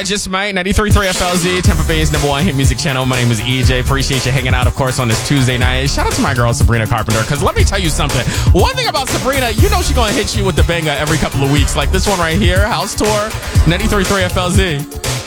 Just Might, 93.3 FLZ, Tampa Bay's #1 hit music channel. My name is EJ. Appreciate you hanging out, of course, on this Tuesday night. Shout out to my girl, Sabrina Carpenter, because let me tell you something. One thing about Sabrina, you know she's going to hit you with the banger every couple of weeks. Like this one right here, House Tour, 93.3 FLZ.